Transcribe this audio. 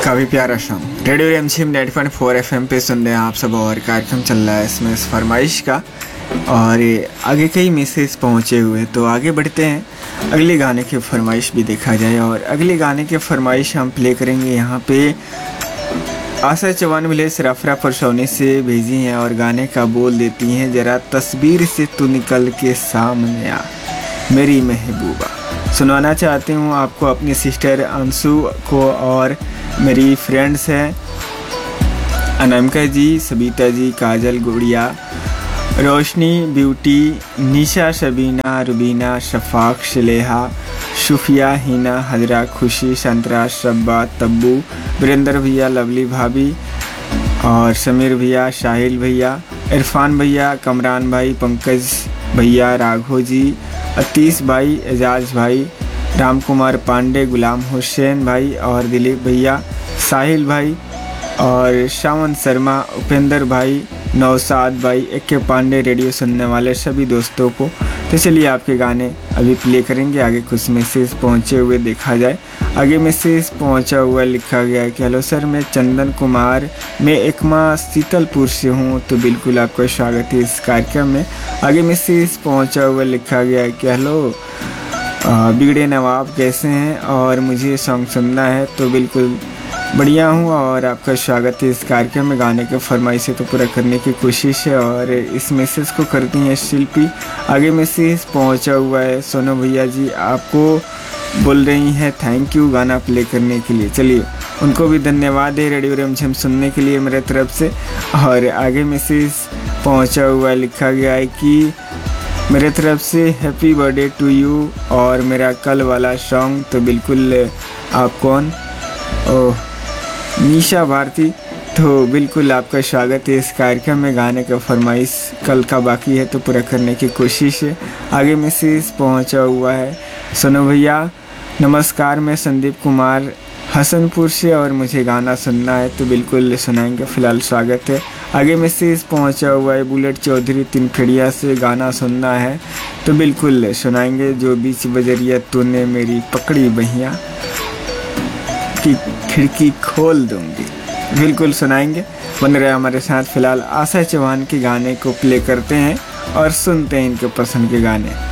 काफ़ी प्यारा song radio रिमझिम 90.4 FM पे सुन रहे हैं आप सब। और कार्यक्रम चल रहा है इसमें इस फरमाइश का, और आगे कई मैसेज पहुँचे हुए, तो आगे बढ़ते हैं। अगले गाने की फरमाइश भी देखा जाए, और अगले गाने की फरमाइश हम प्ले करेंगे यहाँ पे आशा चौहान विलेज रफरा परसौनी से भेजी हैं, और गाने का बोल देती हैं, ज़रा तस्वीर से तू निकल के सामने आ मेरी महबूबा। सुनाना चाहती हूँ आपको अपनी सिस्टर अंशु को, और मेरी फ्रेंड्स हैं अनामिका जी, सबिता जी, काजल, गुड़िया, रोशनी, ब्यूटी, निशा, शबीना, रुबीना, शफाक, शलेहा, शुफिया, हिना, हजरा, खुशी, संतरा, शब्बा, तब्बू, वीरेंद्र भैया, लवली भाभी और समीर भैया, शाहिल भैया, इरफान भैया, कमरान भाई, पंकज भैया, राघव जी, अतीश भाई, एजाज भाई, राम कुमार पांडे, गुलाम हुसैन भाई और दिलीप भैया, साहिल भाई और श्यामन शर्मा, उपेंद्र भाई, नौसाद भाई, के पांडे, रेडियो सुनने वाले सभी दोस्तों को। तो चलिए आपके गाने अभी प्ले करेंगे। आगे कुछ मैसेज पहुंचे हुए देखा जाए। आगे मैसेज पहुंचा हुआ लिखा गया है कि हेलो सर, मैं चंदन कुमार, मैं एकमा शीतलपुर से हूं, तो बिल्कुल आपका स्वागत है इस कार्यक्रम में। आगे मैसेज पहुंचा हुआ लिखा गया है कि हेलो बिगड़े नवाब, कैसे हैं, और मुझे सॉन्ग सुनना है, तो बिल्कुल बढ़िया हूँ और आपका स्वागत है इस कार्यक्रम में। गाने के फरमाइशें तो पूरा करने की कोशिश है, और इस मैसेज को करती हैं शिल्पी। आगे मैसेज पहुँचा हुआ है सोनू भैया जी, आपको बोल रही हैं थैंक यू गाना प्ले करने के लिए। चलिए उनको भी धन्यवाद है रेडियो रिमझिम सुनने के लिए मेरे तरफ से। और आगे मैसेज पहुँचा हुआ लिखा गया है कि मेरे तरफ से हैप्पी बर्थडे टू यू, और मेरा कल वाला सॉन्ग, तो बिल्कुल आप कौन, ओह निशा भारती, तो बिल्कुल आपका स्वागत है इस कार्यक्रम में। गाने का फरमाइश कल का बाकी है, तो पूरा करने की कोशिश है। आगे मैसेज पहुंचा हुआ है सोनू भैया, नमस्कार, मैं संदीप कुमार हसनपुर से, और मुझे गाना सुनना है, तो बिल्कुल सुनाएंगे, फ़िलहाल स्वागत है। आगे मैसेज पहुंचा हुआ है बुलेट चौधरी तिनखड़िया से, गाना सुनना है, तो बिल्कुल सुनाएंगे। जो बीच बजरिया तूने मेरी पकड़ी बहिया की खिड़की खोल दूंगी, बिल्कुल सुनाएंगे। बन रहे हमारे साथ। फिलहाल आशा चौहान के गाने को प्ले करते हैं और सुनते हैं इनके पसंद के गाने।